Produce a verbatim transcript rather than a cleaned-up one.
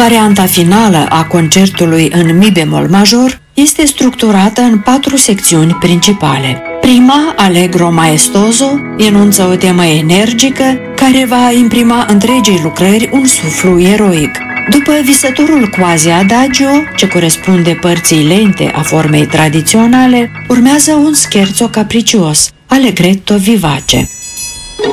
Varianta finală a concertului în mi bemol major este structurată în patru secțiuni principale. Prima, Allegro maestoso, enunță o temă energică care va imprima întregii lucrări un suflu eroic. După visătorul quasi adagio, ce corespunde părții lente a formei tradiționale, urmează un scherzo capricios, Allegretto vivace.